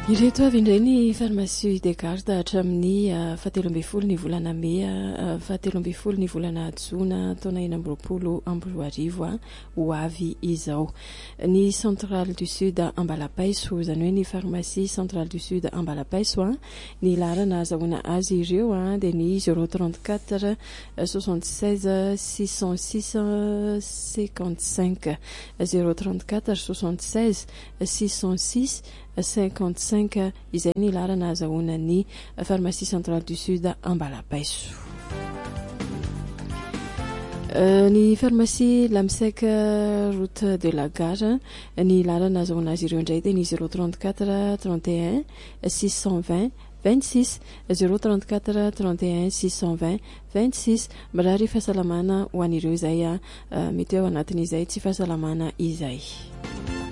Ireto avy indray ny pharmacie Descartes hatramin'ny 17 ny volana May 17 ny volana Jona taona 2024 ho avy izao. Ny Centrale du Sud Ambalapaiso, izany hoe ny pharmacie Centrale du Sud Ambalapaiso, ny lalana azahoana azy ireo dia ny 034 76 606 55 034 76 606 55 izay ny lalana azahoana ny pharmacie Centrale du Sud Ambalapaiso. Ny pharmacie Lamsec route de la gare, ny lalana azahoana azy ireo indray dia ny 034 31 620 26 034 31 620 26 marary fahasalamana ho an'ireo izay mety ao anatin'izay tsy fahasalamana izay.